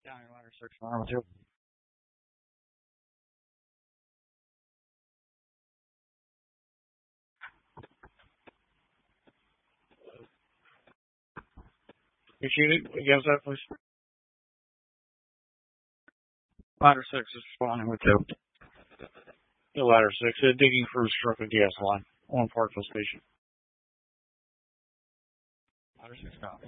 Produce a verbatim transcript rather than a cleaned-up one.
Down your ladder six, alarm two. You shoot it against that, please. Ladder six is responding with two. The ladder six, a digging crew struck a gas line on Parkville Station. Ladder six, copy.